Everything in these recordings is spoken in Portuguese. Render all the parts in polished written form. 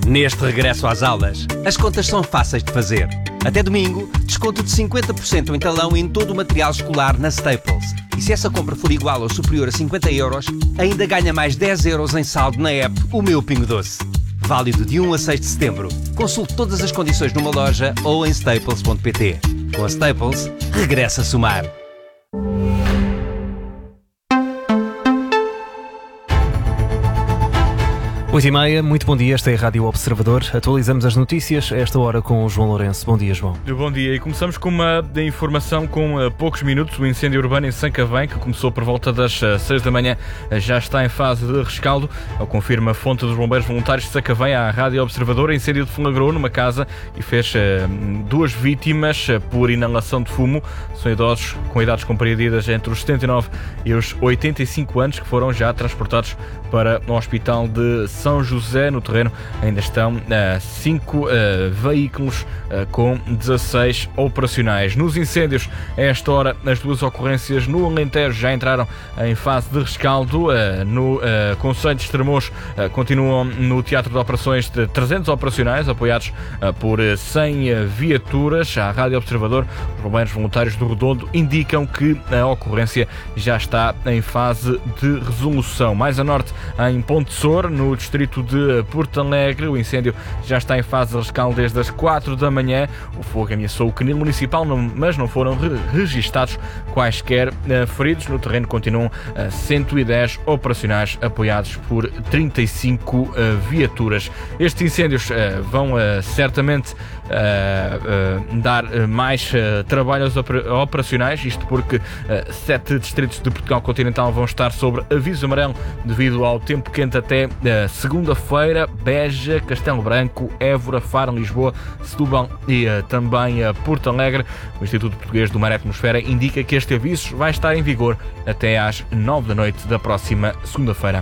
Neste regresso às aulas, as contas são fáceis de fazer. Até domingo, desconto de 50% em talão em todo o material escolar na Staples. E se essa compra for igual ou superior a 50 euros, ainda ganha mais 10 euros em saldo na app O Meu Pingo Doce. Válido de 1 a 6 de setembro. Consulte todas as condições numa loja ou em staples.pt. Com a Staples, regressa a somar. 8h30, muito bom dia, esta é a Rádio Observador. Atualizamos as notícias a esta hora com o João Lourenço. Bom dia, João. Bom dia, e começamos com uma informação com poucos minutos. O incêndio urbano em Sacavém, que começou por volta das 6 da manhã, já está em fase de rescaldo. Ao confirma a fonte dos bombeiros voluntários de Sacavém à Rádio Observador, o incêndio deflagrou numa casa e fez 2 vítimas por inalação de fumo. São idosos com idades compreendidas entre os 79 e os 85 anos, que foram já transportados para o Hospital de São José. No terreno ainda estão 5 veículos com 16 operacionais. Nos incêndios, a esta hora, as 2 ocorrências no Alentejo já entraram em fase de rescaldo. No Concelho de Estremoz continuam no Teatro de Operações de 300 operacionais, apoiados por 100 viaturas. À Rádio Observador, os bombeiros voluntários do Redondo indicam que a ocorrência já está em fase de resolução. Mais a norte, em Ponte Sor, no distrito de Porto Alegre, o incêndio já está em fase de rescaldo desde as 4 da manhã. O fogo ameaçou o canil municipal, mas não foram registados quaisquer feridos. No terreno continuam 110 operacionais, apoiados por 35 viaturas. Estes incêndios vão certamente dar mais trabalho aos operacionais, isto porque 7 distritos de Portugal continental vão estar sobre aviso amarelo devido ao tempo quente até segunda-feira. Beja, Castelo Branco, Évora, Faro, Lisboa, Setúbal e também Porto Alegre. O Instituto Português do Mar e Atmosfera indica que este aviso vai estar em vigor até às 9 da noite da próxima segunda-feira.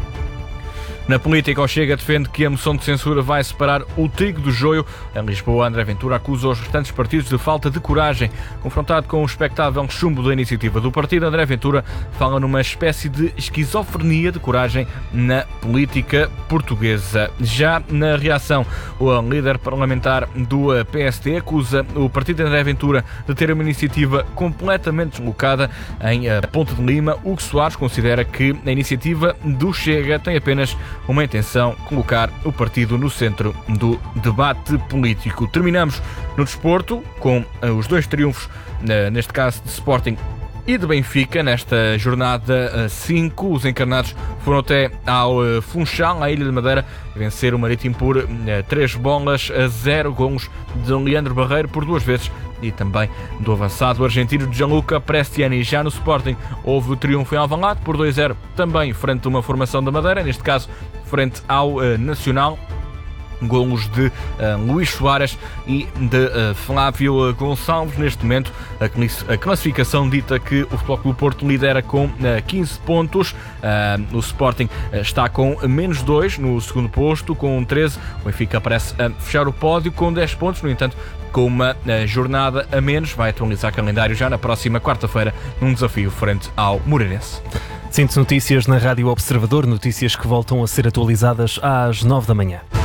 Na política, o Chega defende que a moção de censura vai separar o trigo do joio. Em Lisboa, André Ventura acusa os restantes partidos de falta de coragem. Confrontado com o expectável chumbo da iniciativa do partido, André Ventura fala numa espécie de esquizofrenia de coragem na política portuguesa. Já na reação, o líder parlamentar do PSD acusa o partido de André Ventura de ter uma iniciativa completamente deslocada em Ponte de Lima. Hugo Soares considera que a iniciativa do Chega tem apenas uma intenção: colocar o partido no centro do debate político. Terminamos no desporto com os 2 triunfos, neste caso de Sporting e de Benfica, nesta jornada 5. Os encarnados foram até ao Funchal, à Ilha de Madeira, vencer o Marítimo por 3-0, golos de Leandro Barreiro por 2 vezes e também do avançado argentino Gianluca Prestiani. Já no Sporting houve o triunfo em Alvalade por 2-0, também frente a uma formação da Madeira, neste caso frente ao Nacional. Golos de Luís Soares e de Flávio Gonçalves. Neste momento, a classificação dita que o Futebol Clube do Porto lidera com 15 pontos. O Sporting está com -2 no segundo posto, com 13. O Benfica parece fechar o pódio com 10 pontos. No entanto, com uma jornada a menos, vai atualizar calendário já na próxima quarta-feira, num desafio frente ao Moreirense. Sinto notícias na Rádio Observador, notícias que voltam a ser atualizadas às 9 da manhã.